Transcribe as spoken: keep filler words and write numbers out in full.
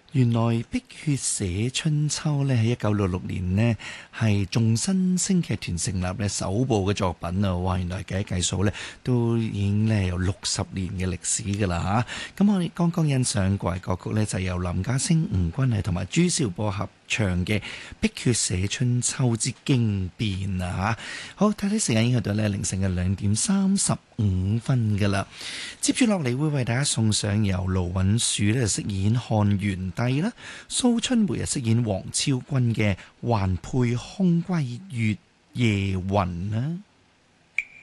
原來《碧血寫春秋》咧喺一九六六年呢係眾新星劇團成立嘅首部嘅作品啊！哇，原來計一計數咧都已經咧有六十年嘅歷史㗎啦嚇！咁我哋剛剛欣賞過嘅歌曲咧就由林家聲、吳君毅同埋朱兆波合唱嘅《碧血寫春秋》之經變啊嚇！好，睇睇時間已經去到咧凌晨嘅兩點三十五分㗎啦。接住落嚟會為大家送上由盧允樹咧飾演漢元帝啦，蘇春梅啊飾演王昭君嘅《還邜空歸月夜雲》啦。